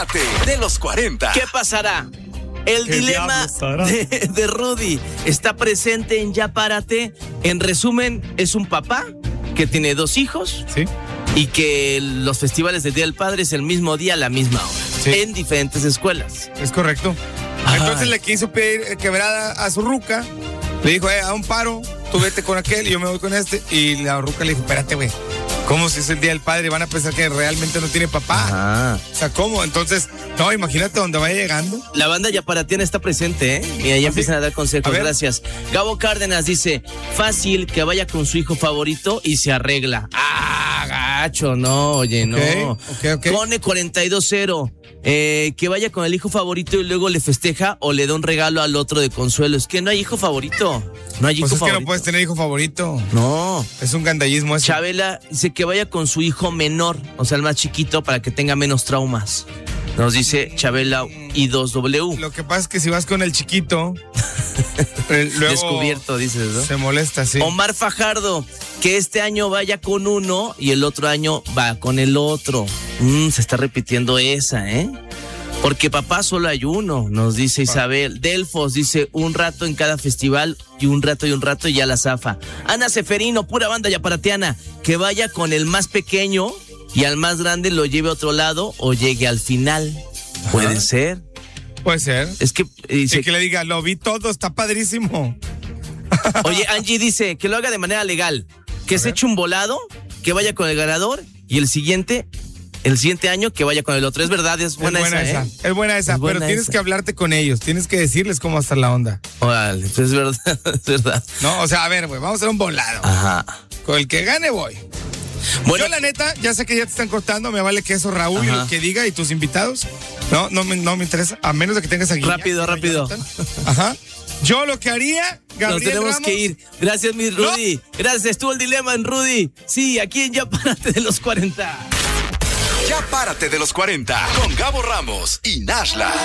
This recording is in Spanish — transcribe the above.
De los 40. ¿Qué pasará? El dilema de Rudy está presente en Ya Párate. En resumen, es un papá que tiene 2 hijos. Sí. Y que los festivales del Día del Padre es el mismo día a la misma hora. Sí. En diferentes escuelas. Es correcto. Entonces le quiso pedir quebrada a su ruca. Le dijo, a un paro, tú vete con aquel y yo me voy con este. Y la ruca le dijo, espérate, güey. ¿Cómo si es el Día del Padre? Van a pensar que realmente no tiene papá. Ajá. O sea, ¿cómo? Entonces, no, imagínate dónde vaya llegando. La banda Yaparatiana está presente, ¿eh? Y ahí empiezan a dar consejos. Gracias. Gabo Cárdenas dice, fácil que vaya con su hijo favorito y se arregla. Gacho, no, oye, no. Okay. Cone 42-0. Que vaya con el hijo favorito y luego le festeja o le da un regalo al otro de consuelo. Es que no hay hijo favorito. No hay hijo favorito. Pues es que no puedes tener hijo favorito. No. Es un gandallismo eso. Chabela dice que vaya con su hijo menor, o sea, el más chiquito, para que tenga menos traumas. Nos dice Chabela I2W. Lo que pasa es que si vas con el chiquito, luego descubierto, dices, ¿no? Se molesta, sí. Omar Fajardo, que este año vaya con uno y el otro año va con el otro. Se está repitiendo esa, ¿eh? Porque papá solo hay uno, nos dice Isabel. Delfos dice un rato en cada festival y un rato y ya la zafa. Ana Seferino, pura banda yaparatiana, que vaya con el más pequeño y al más grande lo lleve a otro lado o llegue al final. Ajá. Puede ser. Puede ser. Es que dice, y que le diga, lo vi todo, está padrísimo. Oye, Angie dice que lo haga de manera legal, que se eche un volado, que vaya con el ganador y el siguiente año que vaya con el otro. Es verdad, es buena esa. Es buena esa, pero tienes que hablarte con ellos, tienes que decirles cómo va a estar la onda. Órale, pues es verdad, es verdad. No, o sea, a ver, güey, vamos a hacer un volado. Ajá. Con el que gane voy. Bueno, yo la neta, ya sé que ya te están cortando, me vale que eso Raúl y lo que diga y tus invitados. No me interesa, a menos de que tengas aquí. Rápido. Ajá. Yo lo que haría, Gabriel Nos tenemos Ramos, que ir. Gracias, mi Rudy. No. Gracias, estuvo el dilema en Rudy. Sí, aquí en Ya Párate de los 40. Ya Párate de los 40 con Gabo Ramos y Nashla.